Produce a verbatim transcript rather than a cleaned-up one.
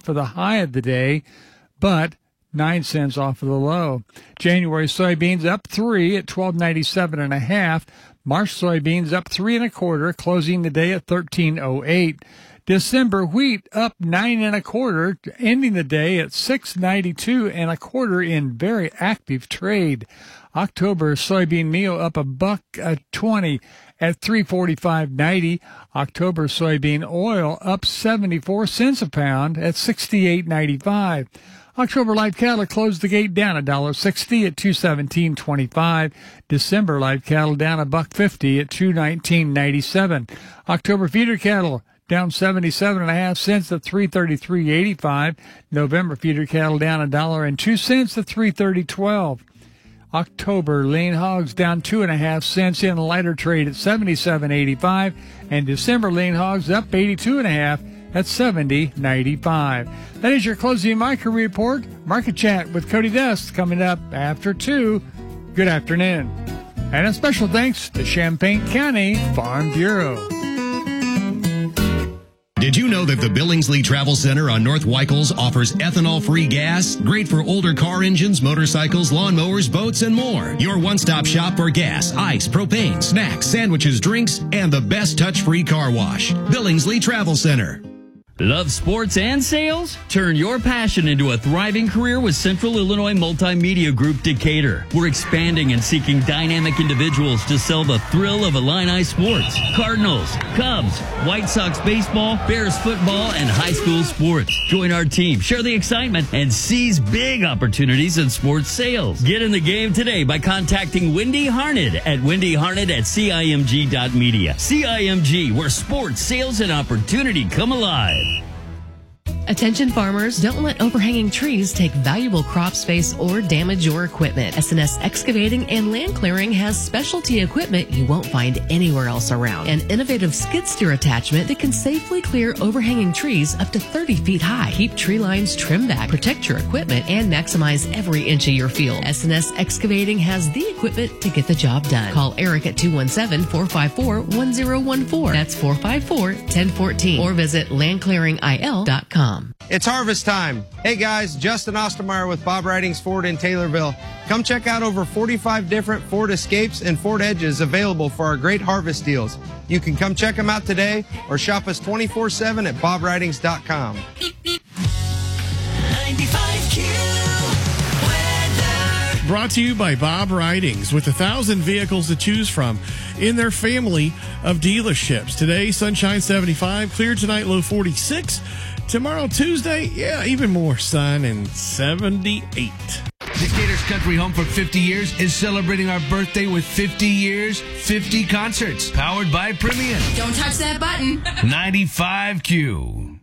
for the high of the day, but nine cents off of the low. January soybeans up three at twelve ninety-seven and a half. March soybeans up three and a quarter, closing the day at thirteen oh eight. December wheat up nine and a quarter, ending the day at six ninety-two and a quarter in very active trade. October soybean meal up a buck uh, twenty at three forty-five ninety. October soybean oil up seventy-four cents a pound at sixty-eight ninety-five. October live cattle closed the gate down a dollar sixty at two seventeen twenty-five. December live cattle down a buck fifty at two nineteen ninety-seven. October feeder cattle down seventy-seven and a half cents at three thirty-three eighty-five. November feeder cattle down a dollar and two cents at three thirty twelve. October lean hogs down two and a half cents in lighter trade at seventy-seven eighty-five, and December lean hogs up eighty-two and a half at seventy ninety-five. That is your closing market report. Market chat with Cody Dust coming up after two. Good afternoon, and a special thanks to Champaign County Farm Bureau. Did you know that the Billingsley Travel Center on North Weichels offers ethanol-free gas? Great for older car engines, motorcycles, lawnmowers, boats, and more. Your one-stop shop for gas, ice, propane, snacks, sandwiches, drinks, and the best touch-free car wash. Billingsley Travel Center. Love sports and sales? Turn your passion into a thriving career with Central Illinois Multimedia Group Decatur. We're expanding and seeking dynamic individuals to sell the thrill of Illini sports. Cardinals, Cubs, White Sox baseball, Bears football, and high school sports. Join our team, share the excitement, and seize big opportunities in sports sales. Get in the game today by contacting Wendy Harned at wendy harned at C I M G dot media. C I M G, where sports, sales, and opportunity come alive. Attention farmers, don't let overhanging trees take valuable crop space or damage your equipment. S and S Excavating and Land Clearing has specialty equipment you won't find anywhere else around. An innovative skid steer attachment that can safely clear overhanging trees up to thirty feet high. Keep tree lines trimmed back, protect your equipment, and maximize every inch of your field. S and S Excavating has the equipment to get the job done. Call Eric at two one seven, four five four, one zero one four. That's four five four, one zero one four. Or visit land clearing I L dot com. It's harvest time. Hey guys, Justin Ostermeyer with Bob Ridings Ford in Taylorville. Come check out over forty-five different Ford Escapes and Ford Edges available for our great harvest deals. You can come check them out today or shop us twenty-four seven at bob ridings dot com. ninety-five Q weather. Brought to you by Bob Ridings, with a thousand vehicles to choose from in their family of dealerships. Today, sunshine seventy-five, clear tonight, low forty-six. Tomorrow, Tuesday, yeah, even more sun and seventy-eight. Decatur's Country Home for fifty years is celebrating our birthday with fifty years, fifty concerts, powered by Premium. Don't touch that button. ninety-five Q.